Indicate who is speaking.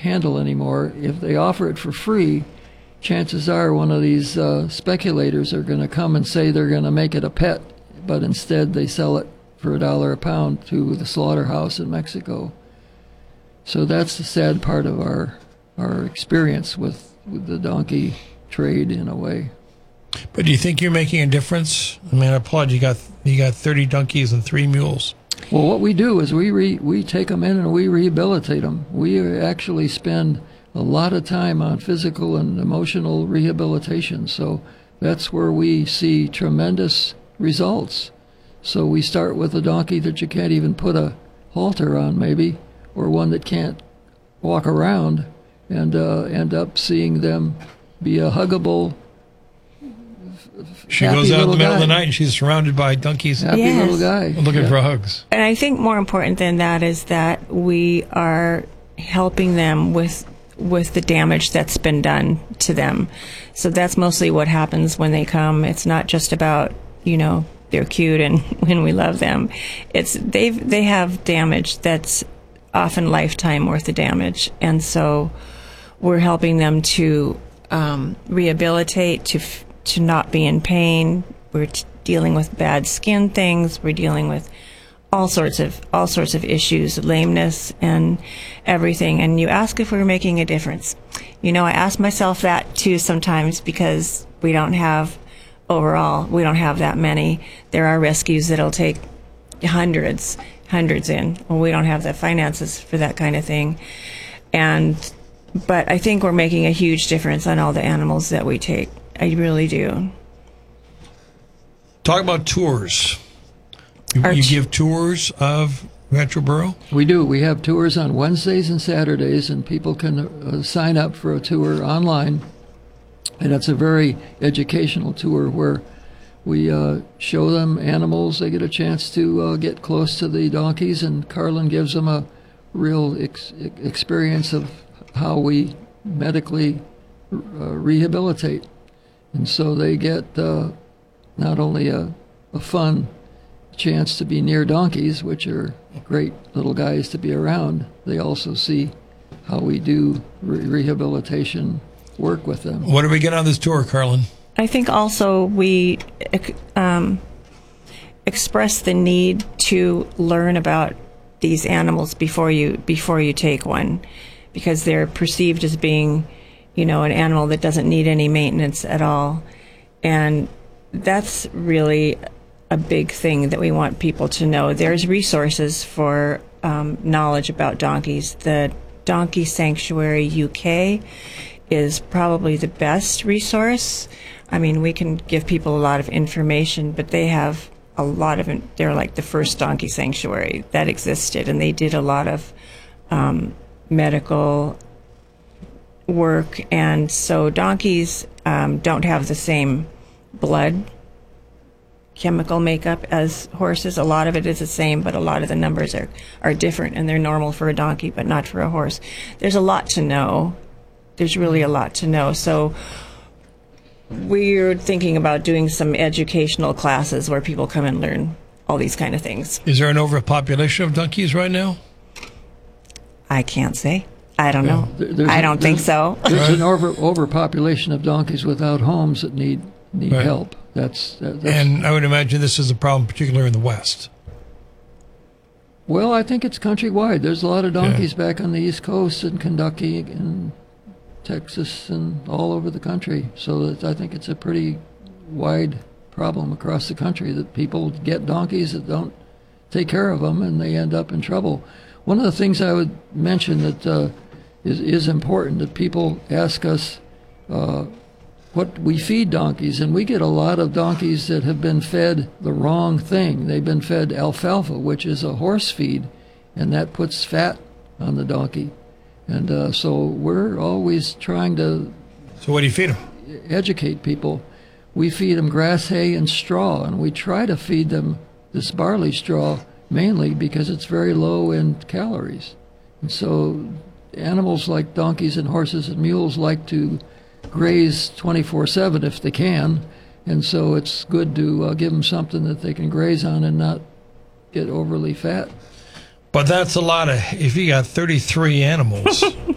Speaker 1: handle anymore. If they offer it for free, chances are one of these speculators are going to come and say they're going to make it a pet, but instead they sell it for $1 a pound to the slaughterhouse in Mexico. So that's the sad part of our experience with the donkey trade in a way.
Speaker 2: But do you think you're making a difference? I mean, I applaud you. You got 30 donkeys and 3 mules.
Speaker 1: Well, what we do is we take them in and we rehabilitate them. We actually spend a lot of time on physical and emotional rehabilitation. So that's where we see tremendous results. So we start with a donkey that you can't even put a halter on, maybe, or one that can't walk around, and end up seeing them be a huggable,
Speaker 2: she goes out in the middle of the night and she's surrounded by donkeys.
Speaker 1: Happy little guy.
Speaker 2: Looking for hugs.
Speaker 3: And I think more important than that is that we are helping them with the damage that's been done to them. So that's mostly what happens when they come. It's not just about, they're cute and when we love them. It's they have damage that's often lifetime worth of damage. And so we're helping them to rehabilitate, to not be in pain. We're dealing with bad skin things. We're dealing with all sorts of issues, lameness and everything. And you ask if we're making a difference. I ask myself that too sometimes, because we don't have that many. There are rescues that'll take hundreds in. Well, we don't have the finances for that kind of thing. But I think we're making a huge difference on all the animals that we take. I really do.
Speaker 2: Talk about tours. You give tours of Rancho Burro?
Speaker 1: We do. We have tours on Wednesdays and Saturdays, and people can sign up for a tour online. And it's a very educational tour where we show them animals. They get a chance to get close to the donkeys, and Carlin gives them a real experience of how we medically rehabilitate. And so they get not only a fun chance to be near donkeys, which are great little guys to be around, they also see how we do rehabilitation work with them.
Speaker 2: What do we get on this tour, Carlin?
Speaker 3: I think also we express the need to learn about these animals before you take one, because they're perceived as being, an animal that doesn't need any maintenance at all. And that's really a big thing that we want people to know. There's resources for knowledge about donkeys. The Donkey Sanctuary UK is probably the best resource. I mean, we can give people a lot of information, but they have a lot of they're like the first donkey sanctuary that existed, and they did a lot of medical work. And so donkeys don't have the same blood chemical makeup as horses. A lot of it is the same, but a lot of the numbers are different, and they're normal for a donkey but not for a horse. There's a lot to know. There's really a lot to know. So we're thinking about doing some educational classes where people come and learn all these kind of things.
Speaker 2: Is there an overpopulation of donkeys right now? I
Speaker 3: can't say. I don't know. I don't think so.
Speaker 1: There's an overpopulation of donkeys without homes that need help. That's
Speaker 2: and I would imagine this is a problem, particularly in the West.
Speaker 1: Well, I think it's countrywide. There's a lot of donkeys back on the East Coast in Kentucky and Texas and all over the country. So I think it's a pretty wide problem across the country that people get donkeys that don't take care of them, and they end up in trouble. One of the things I would mention that is important, that people ask us what we feed donkeys, and we get a lot of donkeys that have been fed the wrong thing. They've been fed alfalfa, which is a horse feed, and that puts fat on the donkey. And so we're always trying to...
Speaker 2: So what do you feed them?
Speaker 1: Educate people. We feed them grass, hay, and straw, and we try to feed them this barley straw mainly because it's very low in calories. And so animals like donkeys and horses and mules like to graze 24/7 if they can, and so it's good to give them something that they can graze on and not get overly fat.
Speaker 2: But that's a lot of, if you got 33 animals...